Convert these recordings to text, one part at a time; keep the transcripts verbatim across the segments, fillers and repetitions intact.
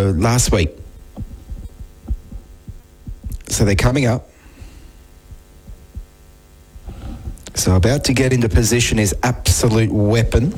uh, last week. So they're coming up. So about to get into position is Absolute Weapon.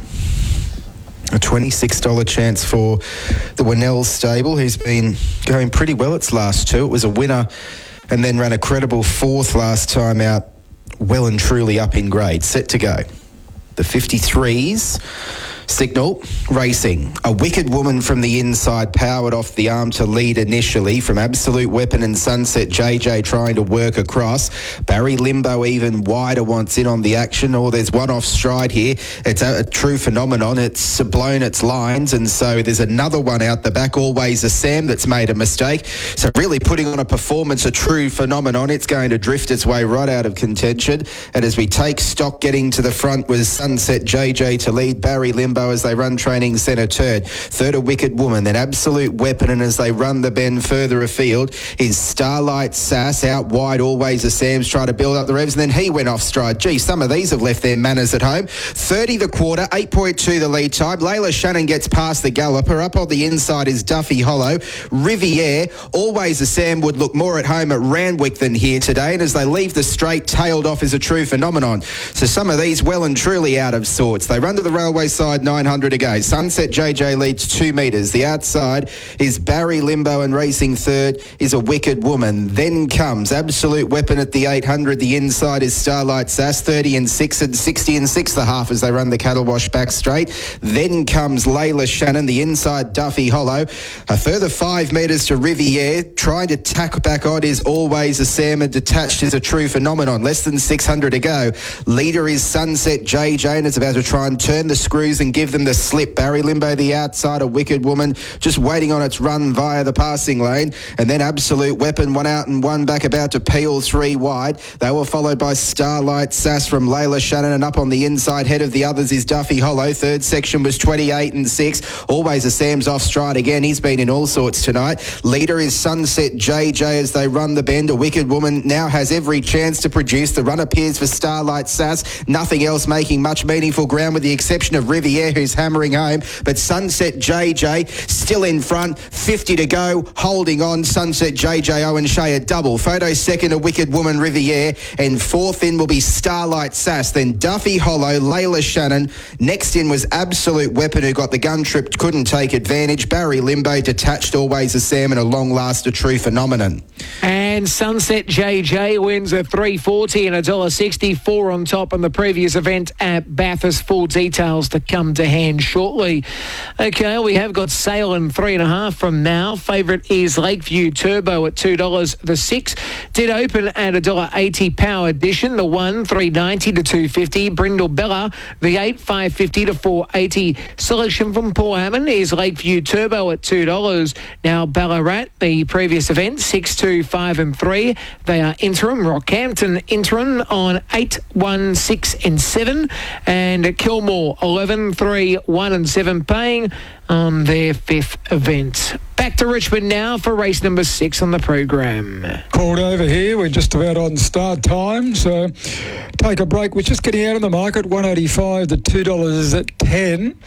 A twenty-six dollars chance for the Winnell stable, who's been going pretty well its last two. It was a winner and then ran a credible fourth last time out, well and truly up in grade. Set to go. The fifty-threes. Signal racing. A Wicked Woman from the inside, powered off the arm to lead initially from Absolute Weapon and Sunset J J trying to work across. Barry Limbo even wider wants in on the action, or there's one off stride here. It's a, a true phenomenon. It's blown its lines, and so there's another one out the back, Always a Sam, that's made a mistake. So really putting on a performance, a true phenomenon. It's going to drift its way right out of contention. And as we take stock, getting to the front was Sunset J J to lead Barry Limbo as they run training centre third. Third, A Wicked Woman, then Absolute Weapon, and as they run the bend further afield is Starlight Sass out wide. Always a Sam's trying to build up the revs, and then he went off stride. Gee, some of these have left their manners at home. thirty the quarter, eight point two the lead time. Layla Shannon gets past the galloper. Up on the inside is Duffy Hollow. Riviere, Always a Sam would look more at home at Randwick than here today, and as they leave the straight, tailed off is a true phenomenon. So some of these well and truly out of sorts. They run to the railway side, nine hundred to go. Sunset J J leads two metres. The outside is Barry Limbo, and racing third is A Wicked Woman. Then comes Absolute Weapon at the eight hundred. The inside is Starlight Sass, thirty and six and sixty and six the half as they run the cattle wash back straight. Then comes Layla Shannon, the inside Duffy Hollow. A further five metres to Riviere. Trying to tack back on is Always a Sam, and detached is a true phenomenon. Less than six hundred to go. Leader is Sunset J J, and it's about to try and turn the screws and give them the slip. Barry Limbo, the outside, A Wicked Woman, just waiting on its run via the passing lane. And then Absolute Weapon, one out and one back, about to peel three wide. They were followed by Starlight Sass from Layla Shannon, and up on the inside head of the others is Duffy Hollow. Third section was twenty-eight and six. Always a Sam's off stride again. He's been in all sorts tonight. Leader is Sunset J J as they run the bend. A Wicked Woman now has every chance to produce. The run appears for Starlight Sass. Nothing else making much meaningful ground with the exception of Riviere, who's hammering home. But Sunset J J still in front. fifty to go. Holding on. Sunset J J, Owen Shea a double. Photo second, A Wicked Woman, Riviere. And fourth in will be Starlight Sass. Then Duffy Hollow, Layla Shannon. Next in was Absolute Weapon, who got the gun trip, couldn't take advantage. Barry Limbo, detached, Always a Sam, and a long last, a true phenomenon. And Sunset J J wins a three forty and one dollar sixty-four on top on the previous event at Bathurst. Full details to come to hand shortly. Okay, we have got Sale and three and a half from now. Favourite is Lakeview Turbo at two dollars the six. Did open at one dollar eighty Power Edition. The one, three ninety to two fifty. Brindle Bella, the eight, five fifty to four eighty. Selection from Paul Hammond is Lakeview Turbo at two dollars. Now Ballarat, the previous event, six, two, five and three. They are interim. Rockhampton interim on eight, one, six and seven. And Kilmore, eleven, three, one and seven, paying on their fifth event. Back to Richmond now for race number six on the program. Called over here. We're just about on start time, so take a break. We're just getting out of the market. one eighty-five to two dollars at ten.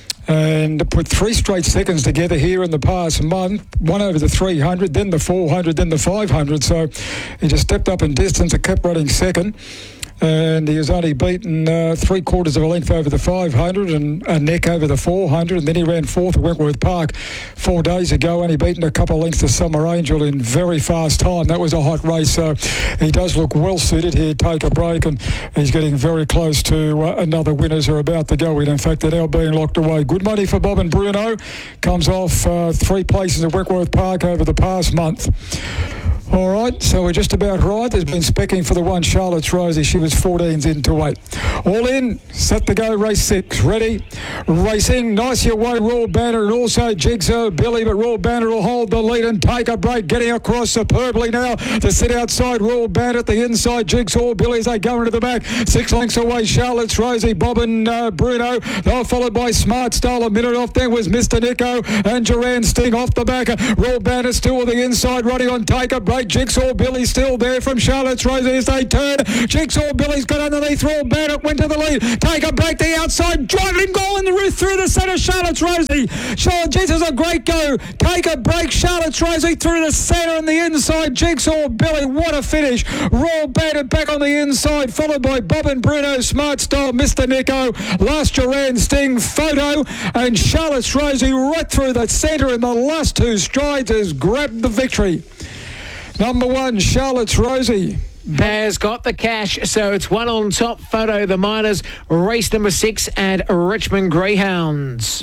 And put three straight seconds together here in the past month. One over the three hundred, then the four hundred, then the five hundred. So he just stepped up in distance and kept running second. And he was only beaten uh, three quarters of a length over the five hundred and a neck over the four hundred. And then he ran fourth at Wentworth Park four days ago, only beaten a couple of lengths to Summer Angel in very fast time. That was a hot race. So he does look well suited here. Take a break, and he's getting very close to uh, another winners are about to go in. In fact, they're now being locked away. Good money for Bob and Bruno. Comes off uh, three places at Wentworth Park over the past month. All right, so we're just about right. There's been specking for the one, Charlotte's Rosie. She was fourteens into eight. All in, set to go, race six. Ready, racing, nice your way, Royal Banner, and also Jigsaw Billy, but Royal Banner will hold the lead and take a break, getting across superbly now. The sit outside, Royal Banner at the inside, Jigsaw Billy as they go into the back. Six lengths away, Charlotte's Rosie, Bob and uh, Bruno. They're followed by Smart Style. A minute off there was Mister Nico and Duran Sting off the back. Royal Banner still on the inside, running on take a break. great. Jigsaw Billy still there from Charlotte's Rosie as they turn. Jigsaw Billy's got underneath. Royal Bandit went to the lead. Take a break the outside. Driving goal in the roof through the centre. Charlotte's Rosie. Charlotte, Jesus, a great go. Take a break. Charlotte's Rosie through the centre and the inside. Jigsaw Billy, what a finish. Royal Bandit back on the inside, followed by Bob and Bruno, Smart Style, Mister Nico, Last Duran Sting, Photo, and Charlotte's Rosie right through the centre in the last two strides has grabbed the victory. Number one, Charlotte's Rosie has got the cash, so it's one on top. Photo, the Miners, race number six at Richmond Greyhounds.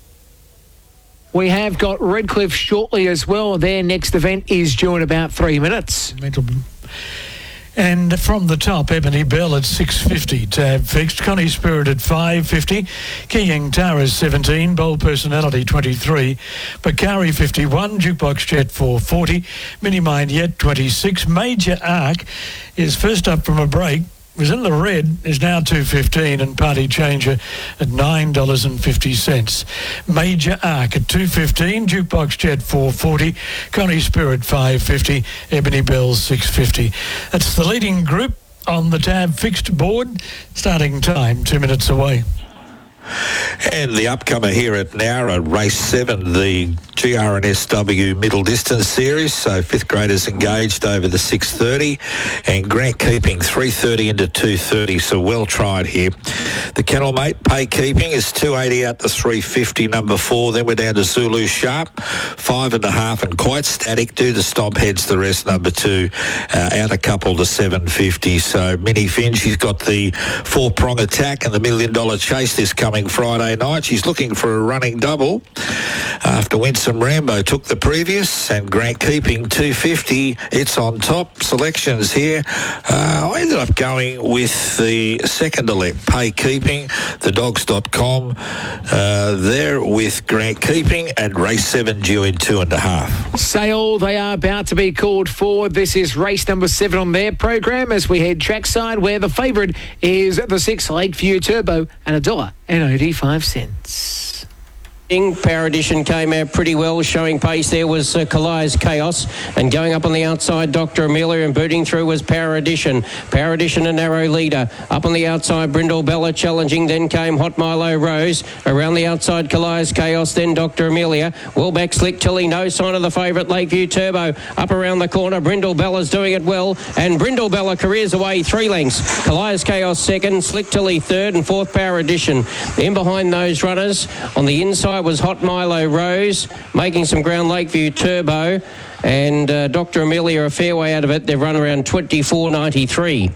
We have got Redcliffe shortly as well. Their next event is due in about three minutes. And from the top, Ebony Bell at six fifty, tab fixed. Connie Spirit at five fifty. Keying Tara seventeen. Bold Personality twenty-three. Bakari fifty-one. Jukebox Jet four forty. Mini Mind Yet twenty-six. Major Arc is first up from a break. Was in the red, is now two fifteen, and Party Changer at nine dollars fifty. Major Arc at two fifteen, Jukebox Jet four forty, Connie Spirit five fifty, Ebony Bell six fifty. That's the leading group on the tab fixed board. Starting time, two minutes away. And the upcomer here at Nowra, race seven, the G R N S W Middle Distance Series. So fifth graders engaged over the six thirty, and Grant Keeping three thirty into two thirty. So well tried here. The Kennel Mate Pay Keeping is two eighty out to three fifty. Number four. Then we're down to Zulu Sharp, five and a half, and Quite Static. Do the Stomp Heads the rest. Number two uh, out a couple to seven fifty. So Minnie Finn, she's got the four prong attack and the million dollar chase this coming Friday night. She's looking for a running double after Winsome Rambo took the previous, and Grant Keeping two fifty. It's on top. Selections here. Uh, I ended up going with the second elect, Pay Keeping, the dogs dot com. Uh, there with Grant Keeping and race seven due in two and a half. Sale, they are about to be called forward. This is race number seven on their program as we head trackside, where the favourite is the six Lakeview Turbo and a dollar and eighty-five cents. Power Edition came out pretty well, showing pace. There was uh, Kalai's Chaos, and going up on the outside, Doctor Amelia, and booting through was Power Edition. Power Edition, a narrow leader. Up on the outside, Brindle Bella challenging, then came Hot Milo Rose. Around the outside, Kalai's Chaos, then Doctor Amelia. Well back, Slick Tilly, no sign of the favourite, Lakeview Turbo. Up around the corner, Brindle Bella's doing it well, and Brindle Bella careers away three lengths. Kalai's Chaos second, Slick Tilly third, and fourth Power Edition. In behind those runners, on the inside was Hot Milo Rose, making some ground, Lakeview Turbo, and uh, Doctor Amelia a fair way out of it. They've run around twenty-four ninety-three.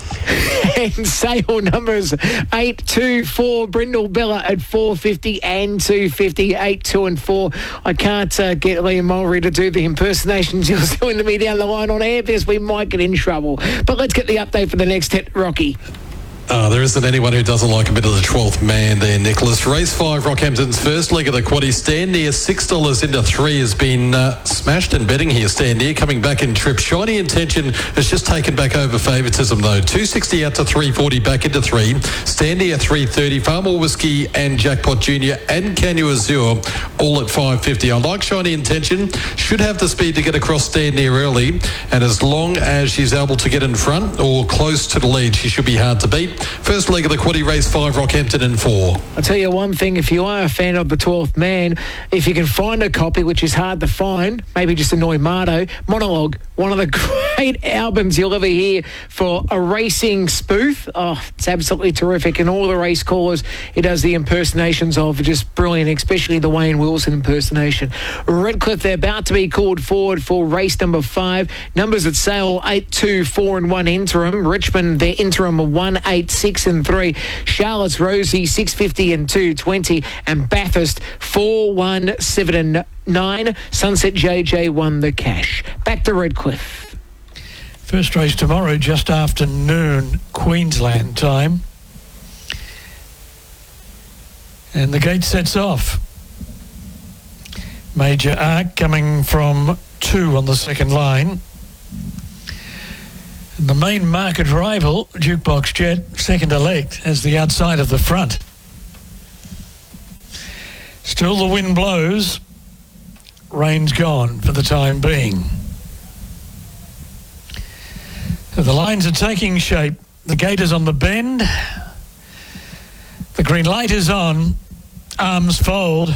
And sale numbers eight, two, four, Brindle Bella at four fifty and two fifty, eight, two and four. I can't uh, get Liam Mulry to do the impersonations you're doing to me down the line on air because we might get in trouble. But let's get the update for the next hit, Rocky. Oh, there isn't anyone who doesn't like a bit of the twelfth man there, Nicholas. Race five, Rockhampton's first leg of the quaddie. Stand near six dollars into three has been uh, smashed in betting here. Stand near coming back in trip. Shiny Intention has just taken back over favouritism though. two sixty out to three forty back into three. Stand near three thirty. Farmer Whiskey and Jackpot Junior and Canu Azure all at five fifty. I like Shiny Intention. Should have the speed to get across Stand near early, and as long as she's able to get in front or close to the lead, she should be hard to beat. First leg of the quaddie, race five, Rockhampton in four. I'll tell you one thing, if you are a fan of the twelfth man, if you can find a copy, which is hard to find, maybe just annoy Mardo, Monologue, one of the great albums you'll ever hear for a racing spoof. Oh, it's absolutely terrific. And all the race callers he does the impersonations of are just brilliant, especially the Wayne Wilson impersonation. Redcliffe, they're about to be called forward for race number five. Numbers at sale, eight, two, four and one interim. Richmond, their interim are one, eight, six and three. Charlotte's Rosie, six fifty and two twenty. And Bathurst, four, one, seven and nine. Sunset J J won the cash. Back to Redcliffe. First race tomorrow, just after noon, Queensland time. And the gate sets off. Major Arc coming from two on the second line. And the main market rival, Jukebox Jet, second elect, as the outside of the front. Still the wind blows. Rain's gone for the time being. The lines are taking shape. The gate is on the bend. The green light is on. Arms fold.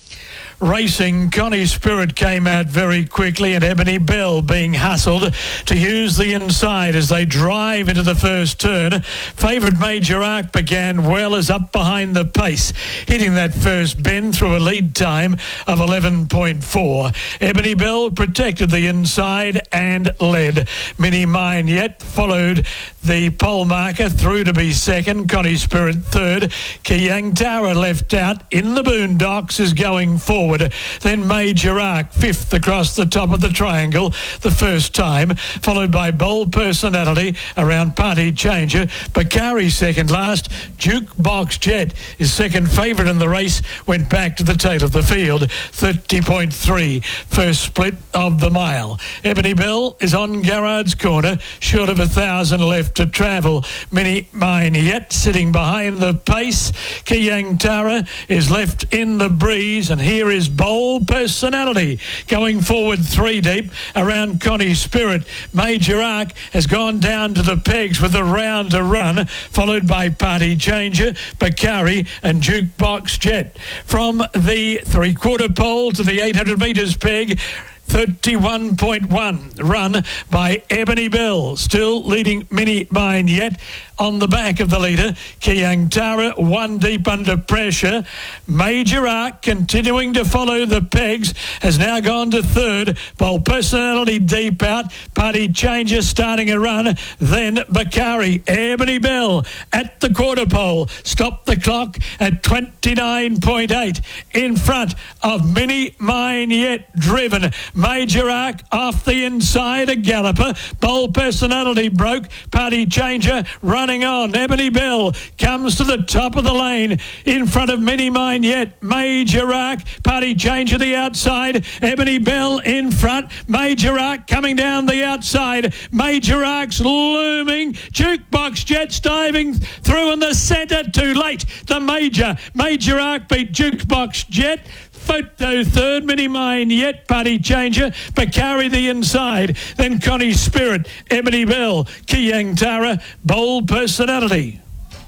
Racing, Connie Spirit came out very quickly, and Ebony Bell being hustled to use the inside as they drive into the first turn. Favourite Major Arc began well as up behind the pace, hitting that first bend through a lead time of eleven point four. Ebony Bell protected the inside and led. Mini Mine Yet followed the pole marker through to be second. Connie Spirit third. Kiyang Tara left out in the boondocks is going forward. Then Major Arc fifth across the top of the triangle the first time, followed by Bold Personality around Party Changer. Bakari second last. Jukebox Jet is second favourite in the race, went back to the tail of the field. thirty point three first split of the mile. Ebony Bell is on Garrard's corner, short of a thousand left to travel. Mini Mine Yet sitting behind the pace. Kiyang Tara is left in the breeze, and here is Bold Personality going forward three deep around Connie Spirit. Major Arc has gone down to the pegs with a round to run, followed by Party Changer, Bakari and Jukebox Jet. From the three-quarter pole to the eight hundred metres peg, thirty-one point one run by Ebony Bell, still leading Mini Mine Yet on the back of the leader. Kiyang Tara one deep under pressure. Major Arc continuing to follow the pegs has now gone to third. Bold Personality deep out. Party Changer starting a run. Then Bakari. Ebony Bell at the quarter pole. Stop the clock at twenty-nine point eight in front of Mini Mine Yet driven. Major Arc off the inside, a galloper. Bold Personality broke. Party Changer running on. Ebony Bell comes to the top of the lane in front of Mini Mine Yet. Major Arc, Party Changer the outside. Ebony Bell in front. Major Arc coming down the outside. Major Arc's looming. Jukebox Jet's diving through in the centre. Too late. The Major. Major Arc beat Jukebox Jet. Photo third, Mini Mine Yet, Party Changer, Bakari the inside, then Connie Spirit, Ebony Bell, Kiyang Tara, Bold Personality.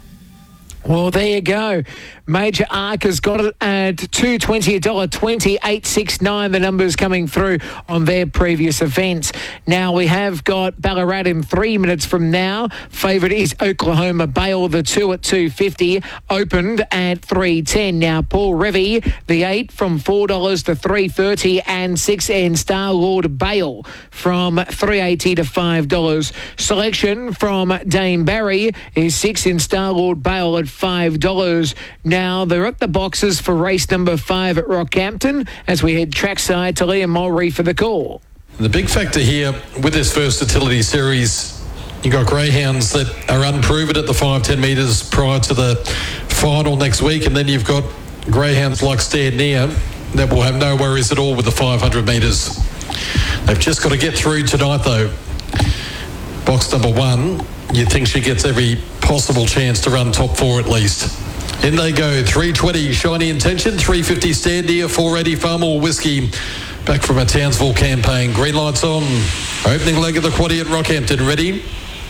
Well, there you go. Major Arc has got it at two twenty, one dollar twenty, eight sixty-nine. The numbers coming through on their previous events. Now we have got Ballarat in three minutes from now. Favourite is Oklahoma Bale, the two at two fifty, opened at three ten. Now Paul Revy, the eight from four dollars to three thirty, and six and Star Lord Bale from three eighty to five dollars. Selection from Dame Barry is six in Star Lord Bale at five dollars. Now they're at the boxes for race number five at Rockhampton as we head trackside to Liam Mulry for the call. The big factor here with this versatility series, you got greyhounds that are unproven at the five ten metres prior to the final next week, and then you've got greyhounds like Stand Near that will have no worries at all with the five hundred metres. They've just got to get through tonight though. Box number one, you think she gets every possible chance to run top four at least. In they go, three twenty Shiny Intention, three fifty Stand Near, four eighty Farmore Whiskey. Back from a Townsville campaign. Green lights on. Opening leg of the quaddie at Rockhampton. Ready?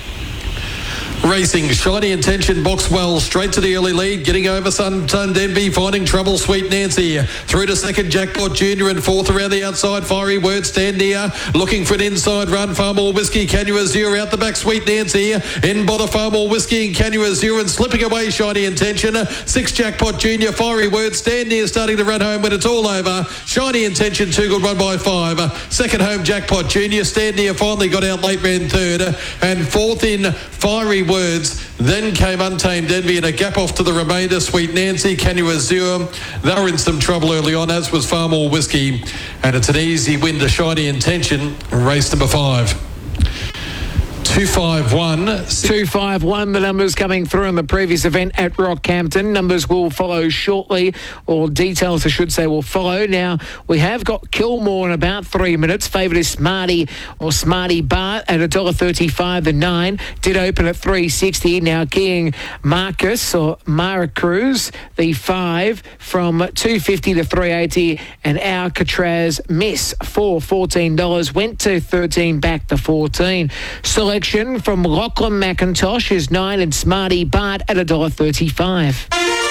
Racing, Shiny Intention, Boxwell, straight to the early lead, getting over Sunton Denby, finding trouble, Sweet Nancy, through to second, Jackpot Junior, and fourth around the outside, Fiery Word, Stand Near, looking for an inside run, Farmore Whiskey, Canua Zero out the back, Sweet Nancy, in bottom, Farmore Whiskey and Canua Zero, and slipping away, Shiny Intention, six, Jackpot Junior, Fiery Word, Stand Near, starting to run home when it's all over, Shiny Intention, two good run by five, second home, Jackpot Junior, Stand Near finally got out late, ran third, and fourth in Fiery Words. Then came Untamed Envy and a gap off to the remainder. Sweet Nancy, Canua Zero. They were in some trouble early on, as was Farmore Whiskey. And it's an easy win to Shiny Intention. Race number five. two five one. two five one, the numbers coming through in the previous event at Rockhampton. Numbers will follow shortly, or details I should say will follow. Now, we have got Kilmore in about three minutes. Favourite is Smarty or Smarty Bart at one dollar thirty-five the nine. Did open at three sixty. Now, King Marcus or Mara Cruz, the five from two fifty to three eighty. And Alcatraz Miss for fourteen dollars. Went to thirteen, back to fourteen. Selection Intention from Lachlan McIntosh is nine, and Smarty Bart at one dollar thirty-five.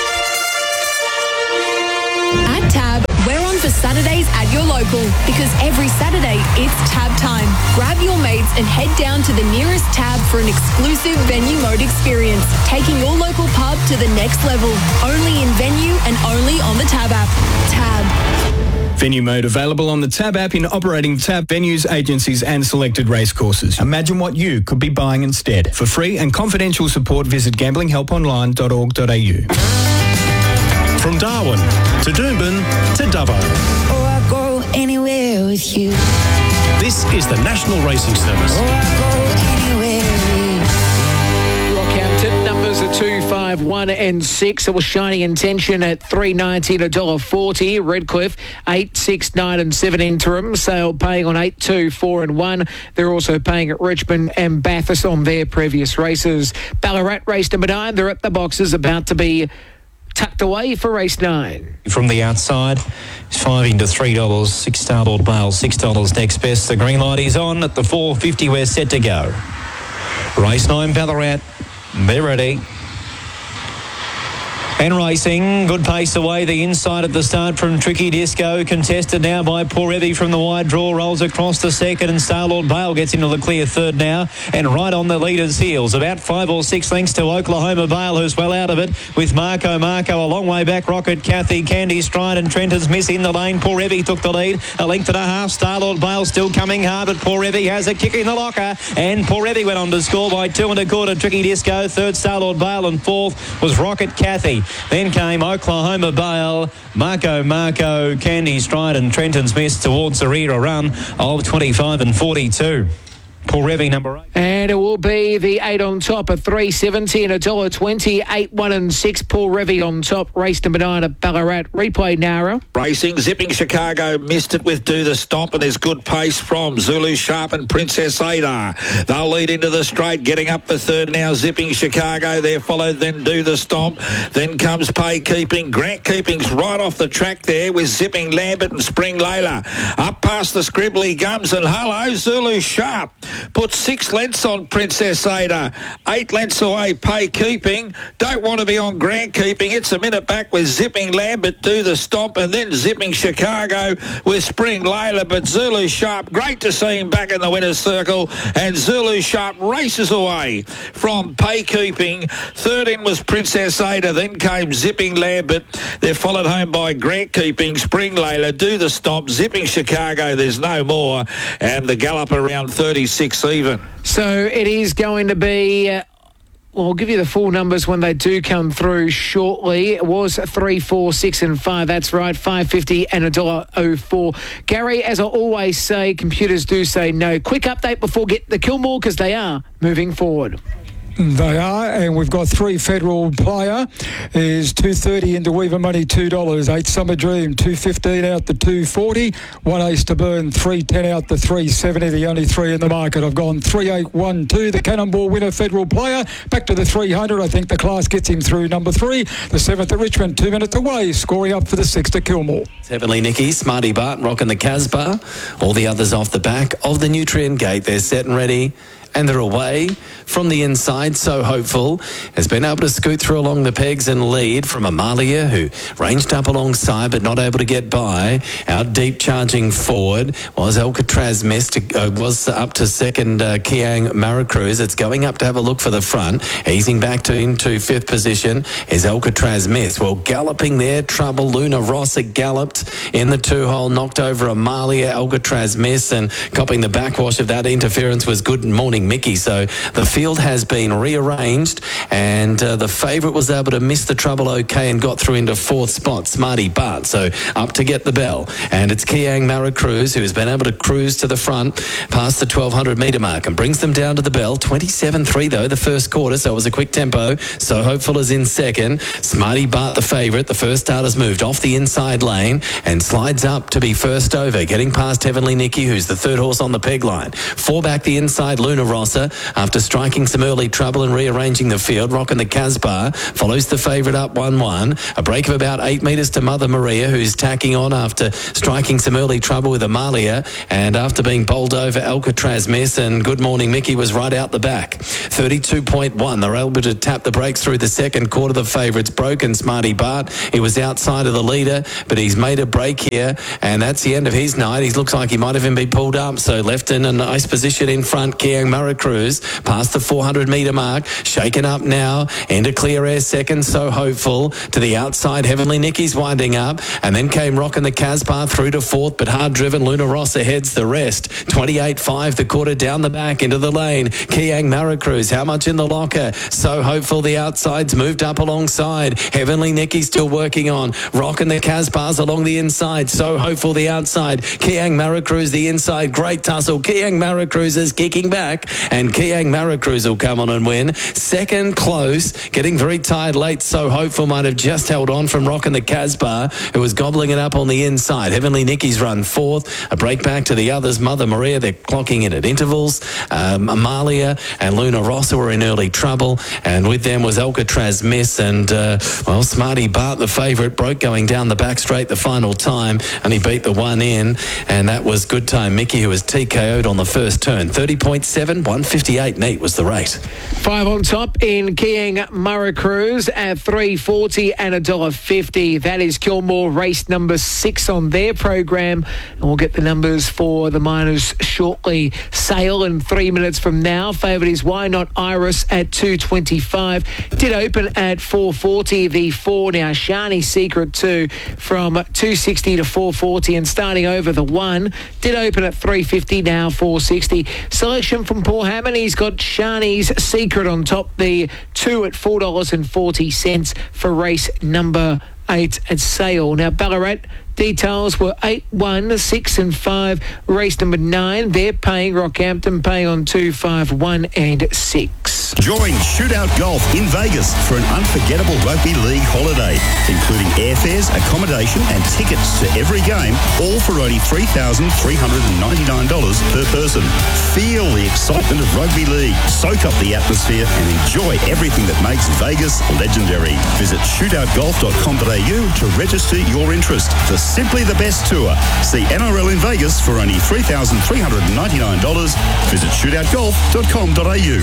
At Tab, we're on for Saturdays at your local because every Saturday it's Tab time. Grab your mates and head down to the nearest Tab for an exclusive venue mode experience, taking your local pub to the next level. Only in venue and only on the Tab app. Tab. Venue mode available on the Tab app in operating Tab venues, agencies and selected racecourses. Imagine what you could be buying instead. For free and confidential support, visit gambling help online dot org dot a u. From Darwin to Doomben to Dubbo. Oh, I go anywhere with you. This is the National Racing Service. Oh, I go anywhere with you. Rockhampton numbers are two, five, one and six. It was Shining Intention at three ninety and one dollar forty. Redcliffe eight, six, nine and seven interim. Sale paying on eight, two, four and one. They're also paying at Richmond and Bathurst on their previous races. Ballarat race number nine. They're at the boxes, about to be tucked away for race nine. From the outside, it's five into three dollars. Six Starboard Bale, six dollars next best. The green light is on at the four fifty. We're set to go. Race nine, Ballarat. They're ready. And racing, good pace away, the inside at the start from Tricky Disco, contested now by Poor Evie from the wide draw, rolls across the second, and Starlord Bale gets into the clear third now, and right on the leader's heels, about five or six lengths to Oklahoma Bale, who's well out of it, with Marco Marco a long way back, Rocket Cathy, Candy Stride and Trenton's Miss in the lane. Poor Evie took the lead, a length and a half. Starlord Bale still coming hard, but Poor Evie has a kick in the locker, and Poor Evie went on to score by two and a quarter. Tricky Disco, third Starlord Bale, and fourth was Rocket Cathy. Then came Oklahoma Bale, Marco Marco, Candy Stride and Trenton's Miss towards the rear, a run of twenty-five and forty-two. Paul Revy, number eight. And it will be the eight on top at three seventy and one dollar twenty. Eight, one and six. Paul Revy on top. Race number nine at Ballarat. Replay Nara. Racing, Zipping Chicago missed it with Do the Stomp, and there's good pace from Zulu Sharp and Princess Ada. They'll lead into the straight, getting up the third now. Zipping Chicago there, followed then Do the Stomp. Then comes Pay Keeping. Grant Keeping's right off the track there with Zipping Lambert and Spring Layla. Up past the Scribbly Gums, and hello, Zulu Sharp. Put six lengths on Princess Ada. Eight lengths away, Pay Keeping. Don't want to be on Grant Keeping. It's a minute back with Zipping Lambert, Do the Stomp, and then Zipping Chicago with Spring Layla. But Zulu Sharp, great to see him back in the winner's circle. And Zulu Sharp races away from Pay Keeping. Third in was Princess Ada. Then came Zipping Lambert. They're followed home by Grant Keeping, Spring Layla, Do the Stomp, Zipping Chicago. There's no more. And the gallop around thirty-six even. So it is going to be... Uh, well, I'll give you the full numbers when they do come through shortly. It was three, four, six and five. That's right, five fifty and one dollar oh four. Gary, as I always say, computers do say no. Quick update before get the Kilmore, because they are moving forward. They are, and we've got three Federal Player is two thirty into Weaver Money, two dollars. Eight Summer Dream, two fifteen out to two forty. One Ace to Burn, three ten out to three seventy. The only three in the market. I've gone three eight one two. The Cannonball winner, Federal Player, back to the three hundred. I think the class gets him through number three. The seventh at Richmond, two minutes away, scoring up for the sixth at Kilmore. Heavenly Nicky, Smarty Bart, rocking the Casbah. All the others off the back of the Nutrient Gate. They're set and ready. And they're away from the inside. So Hopeful has been able to scoot through along the pegs and lead from Amalia, who ranged up alongside but not able to get by. Out deep charging forward was Alcatraz Mist, uh, was up to second uh, Kiang Maracruz. It's going up to have a look for the front. Easing back to into fifth position is Alcatraz Mist. Well, galloping there, Trouble. Luna Ross galloped in the two-hole, knocked over Amalia, Alcatraz Mist, and copping the backwash of that interference was Good Morning Mickey. So the field has been rearranged, and uh, the favourite was able to miss the trouble okay and got through into fourth spot, Smarty Bart. So up to get the bell, and it's Kiang Maracruz who has been able to cruise to the front past the twelve hundred metre mark and brings them down to the bell. twenty-seven three though the first quarter, so it was a quick tempo. So Hopeful is in second. Smarty Bart the favourite. The first starter's moved off the inside lane and slides up to be first over, getting past Heavenly Nicky, who's the third horse on the peg line. Four back the inside, Luna Rossa after striking some early trouble and rearranging the field. Rocking the Casbah follows the favourite up one one. A break of about eight metres to Mother Maria, who's tacking on after striking some early trouble with Amalia, and after being bowled over Alcatraz Miss, and Good Morning Mickey was right out the back. thirty-two point one. They're able to tap the brakes through the second quarter. The favourites broken. Smarty Bart, he was outside of the leader, but he's made a break here, and that's the end of his night. He looks like he might even be pulled up, so left in a nice position in front. Kiang Maracruz past the four hundred metre mark, shaken up now into clear air second, So Hopeful to the outside. Heavenly Nicky's winding up, and then came Rockin' the Casbah through to fourth, but hard driven. Luna Rossa heads the rest. twenty-eight five the quarter down the back into the lane. Kiang Maracruz, how much in the locker? So Hopeful, the outside's moved up alongside. Heavenly Nicky still working on. Rockin' the Casbah's along the inside. So Hopeful, the outside. Kiang Maracruz, the inside. Great tussle. Kiang Maracruz is kicking back, and Kiang Maracruz will come on and win. Second close, getting very tired late. So Hopeful might have just held on from Rockin' the Casbah, who was gobbling it up on the inside. Heavenly Nicky's run fourth. A break back to the others. Mother Maria, they're clocking in at intervals. Um, Amalia and Luna Rossa were in early trouble, and with them was Alcatraz Miss, and uh, well, Smarty Bart, the favourite, broke going down the back straight the final time, and he beat the one in, and that was Good Time Mickey, who was T K O'd on the first turn. thirty point seven, one fifty-eight neat was the rate. Five on top in Kiang Maracruz at three forty and one dollar fifty. That is Kilmore race number six on their program, and we'll get the numbers for the minors shortly. Sale in three minutes from now. Favourite is Why Not Iris at two twenty-five. Did open at four forty. The four now Shani Secret two from two sixty to four forty, and starting over the one did open at three fifty, now four sixty. Selection from Paul Hammond. He's got Shani's Secret on top. The two at four dollars forty for race number eight at Sale. Now Ballarat, details were eight, one, six and five. Race number nine, they're paying. Rockhampton paying on two, five, one and six. Join Shootout Golf in Vegas for an unforgettable rugby league holiday, including airfares, accommodation and tickets to every game, all for only three thousand three hundred ninety-nine dollars per person. Feel the excitement of rugby league, soak up the atmosphere and enjoy everything that makes Vegas legendary. Visit shootout golf dot com dot a u to register your interest. For simply the best tour, see N R L in Vegas for only three thousand three hundred ninety-nine dollars. Visit shootout golf dot com dot a u.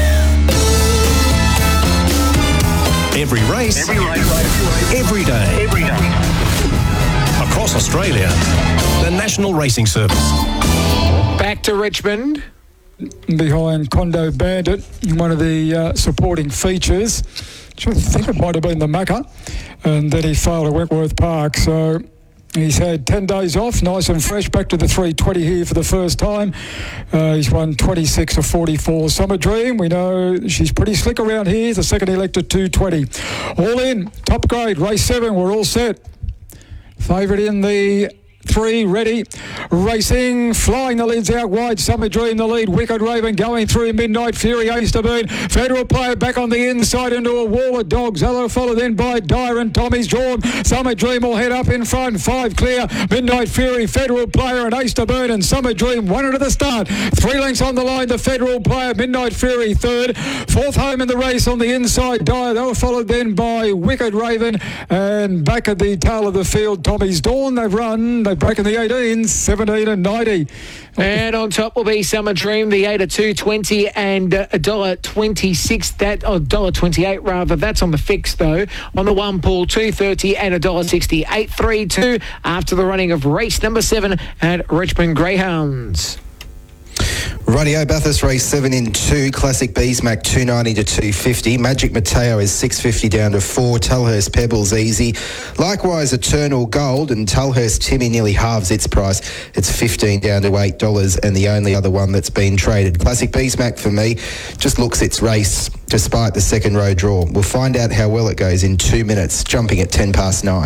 Every race, every, race. every day, every day. Across Australia, the National Racing Service. Back to Richmond. Behind Condo Bandit, one of the uh, supporting features. I think it might have been the Macca, and then he failed at Wentworth Park. So he's had ten days off, nice and fresh, back to the three twenty here for the first time. Uh, he's won twenty-six of forty-four. Summer Dream, we know she's pretty slick around here. The second elected two twenty. All in, top grade, race seven, we're all set. Favourite in the three, ready, racing, flying the leads out wide. Summer Dream the lead, Wicked Raven going through. Midnight Fury, Ace to Burn, Federal Player back on the inside into a wall of dogs. Other followed then by Dyer and Tommy's Drawn. Summer Dream will head up in front, five clear. Midnight Fury, Federal Player and Ace to Burn, and Summer Dream one into the start. Three lengths on the line, the Federal Player, Midnight Fury third. Fourth home in the race on the inside, Dyer. They were followed then by Wicked Raven, and back at the tail of the field, Tommy's Dawn. They've run, they've broken the eighteen, seventeen and ninety. And on top will be Summer Dream, the eight at two twenty and a dollar twenty-six. That or dollar twenty-eight rather. That's on the fix though. On the one pool, two thirty and a dollar sixty. Eight three two after the running of race number seven at Richmond Greyhounds. Rightio, Bathurst race seven in two. Classic Beesmack two ninety to two fifty. Magic Mateo is six fifty down to four. Tulhurst Pebbles easy. Likewise, Eternal Gold and Tulhurst Timmy nearly halves its price. It's fifteen down to eight dollars, and the only other one that's been traded. Classic Beesmack for me just looks its race despite the second row draw. We'll find out how well it goes in two minutes, jumping at ten past nine.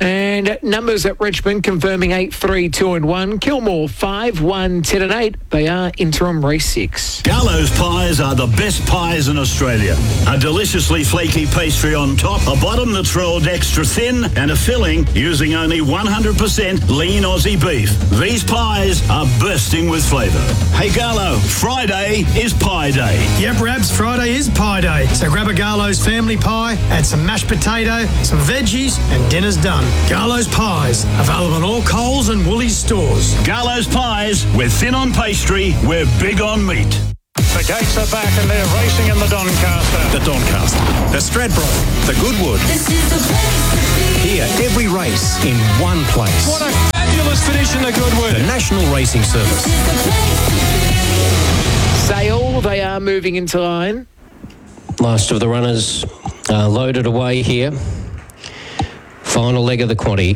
And numbers at Richmond confirming eight, three, two and one. Kilmore five, one, ten and eight. They are interim race six. Garlo's pies are the best pies in Australia. A deliciously flaky pastry on top, a bottom that's rolled extra thin, and a filling using only one hundred percent lean Aussie beef. These pies are bursting with flavour. Hey Garlo, Friday is Pie Day. Yep, Rabs, Friday is Pie Day. So grab a Garlo's family pie, add some mashed potato, some veggies, and dinner's done. Garlo's Pies, available in all Coles and Woolies stores. Garlo's Pies, we're thin on pastry, we're big on meat. The gates are back and they're racing in the Doncaster. The Doncaster, the Stradbroke, the Goodwood. This is the place to be. Here, every race in one place. What a fabulous finish in the Goodwood. The National Racing Service. This is the place to be. Sale, they are moving into line. Last of the runners uh, loaded away here. Final leg of the quaddie.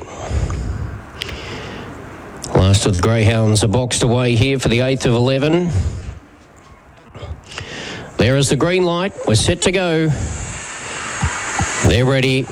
Last of the greyhounds are boxed away here for the eighth of eleven. There is the green light. We're set to go. They're ready.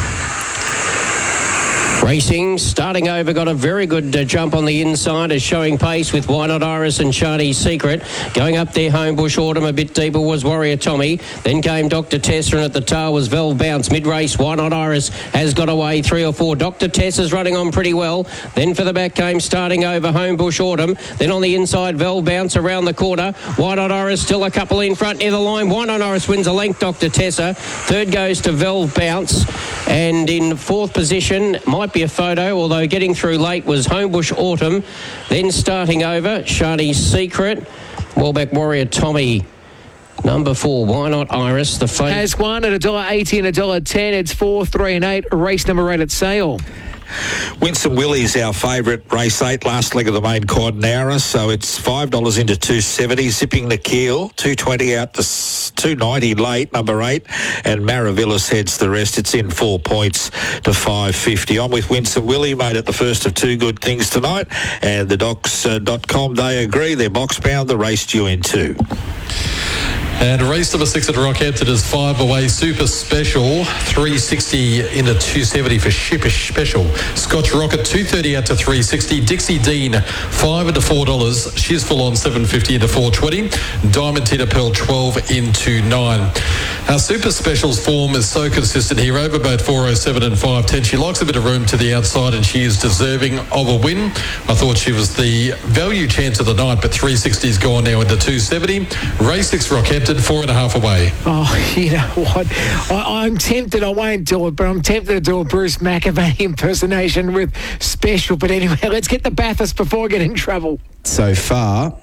Racing, starting over, got a very good uh, jump on the inside, is showing pace with Why Not Iris and Charney's Secret. Going up there, Homebush Autumn, a bit deeper was Warrior Tommy. Then came Doctor Tessa, and at the tail was Vel Bounce. Mid-race, Why Not Iris has got away, three or four. Doctor Tessa's running on pretty well. Then for the back came starting over, Homebush Autumn. Then on the inside, Vel Bounce around the corner. Why Not Iris still a couple in front near the line. Why Not Iris wins a length, Doctor Tessa. Third goes to Vel Bounce. And in fourth position, might be a photo, although getting through late was Homebush Autumn. Then starting over, Charney's Secret. Wellback Warrior Tommy. Number four, Why Not Iris? The fate Has one at a dollar eighty and a dollar ten. It's four, three, and eight. Race number eight at Sale. Winsome Willie's our favourite, race eight, last leg of the main quad now, so it's five dollars into two seventy, zipping the keel, two twenty out to two ninety late, number eight, and Maravillas heads the rest. It's in four points to five fifty. I'm with Winsome Willie, made it the first of two good things tonight, and the docs dot com, they agree, they're box bound, the race due in two. And race number six at Rockhampton is five away Super Special, three sixty into two seventy for Shippish Special. Scotch Rocket two thirty out to three sixty. Dixie Dean five into four dollars. She's full on seven fifty into four twenty. Diamond Tina Pearl twelve into nine. Our Super Special's form is so consistent here over both four oh seven and five ten. She likes a bit of room to the outside and she is deserving of a win. I thought she was the value chance of the night, but three sixty's gone now into two seventy. Race six Rockhampton, four and a half away. Oh, you know what? I, I'm tempted, I won't do it, but I'm tempted to do a Bruce McAvaney impersonation with Special. But anyway, let's get the Bathurst before I get in trouble. So far,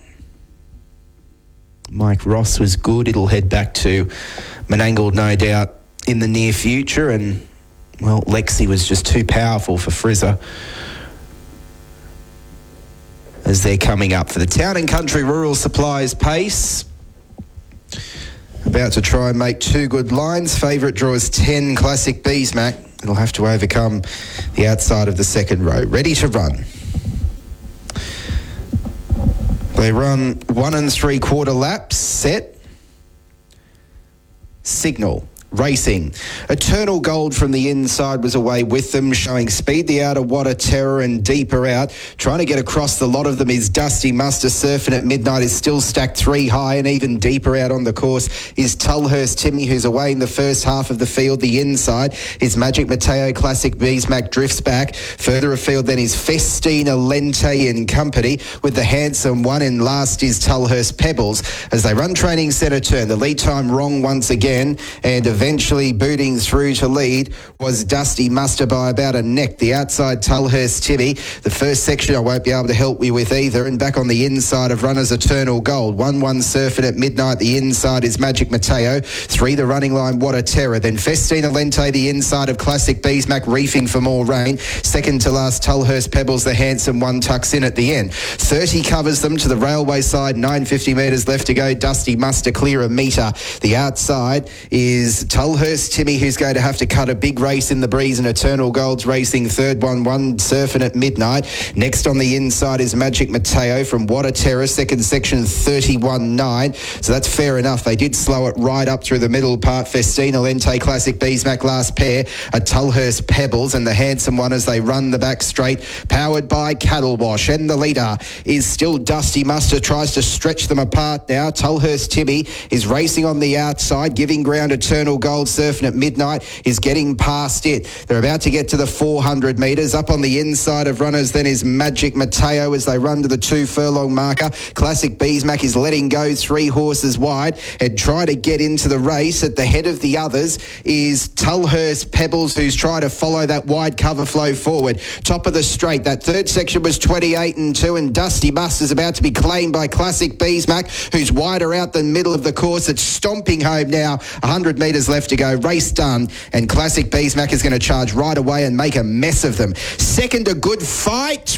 Mike Ross was good. It'll head back to Menangle, no doubt, in the near future. And, well, Lexi was just too powerful for Frizzer as they're coming up for the Town and Country Rural Supplies pace. About to try and make two good lines. Favourite draws ten, Classic Bees, Mac. It'll have to overcome the outside of the second row. Ready to run. They run one and three quarter laps. Set. Signal. Racing. Eternal Gold from the inside was away with them, showing speed the outer Water Terror and deeper out. Trying to get across the lot of them is Dusty Muster. Surfing at Midnight is still stacked three high, and even deeper out on the course is Tulhurst Timmy, who's away in the first half of the field. The inside is Magic Mateo. Classic Beesmack drifts back. Further afield then is Festina Lente and company, with the handsome one, and last is Tulhurst Pebbles as they run Training Centre turn. The lead time wrong once again, and eventually booting through to lead was Dusty Muster by about a neck. The outside Tulhurst Timmy. The first section I won't be able to help you with either. And back on the inside of runners Eternal Gold. one one Surfing at Midnight. The inside is Magic Mateo. Three the running line What a Terror. Then Festina Lente, the inside of Classic Beesmack, reefing for more rain. Second to last Tulhurst Pebbles, the handsome one, tucks in at the end. thirty covers them to the railway side. nine hundred fifty metres left to go. Dusty Muster clear a metre. The outside is Tulhurst Timmy, who's going to have to cut a big race in the breeze, and Eternal Gold's racing third, one one surfing at midnight. Next on the inside is Magic Mateo from Waterterra, second section thirty-one nine. So that's fair enough. They did slow it right up through the middle part. Festina Lente Classic Beesmack last pair, a Tulhurst Pebbles, and the handsome one as they run the back straight, powered by Cattle Wash. And the leader is still Dusty Muster, tries to stretch them apart now. Tulhurst Timmy is racing on the outside, giving ground. Eternal Gold surfing at midnight is getting past it. They're about to get to the four hundred metres. Up on the inside of runners then is Magic Mateo as they run to the two furlong marker. Classic Beesmack is letting go three horses wide and try to get into the race. At the head of the others is Tulhurst Pebbles, who's trying to follow that wide cover flow forward. Top of the straight. That third section was twenty-eight and two, and Dusty Bus is about to be claimed by Classic Beesmack, who's wider out than middle of the course. It's stomping home now. one hundred metres left to go. Race done, and Classic Beesmack is going to charge right away and make a mess of them. Second, a good fight.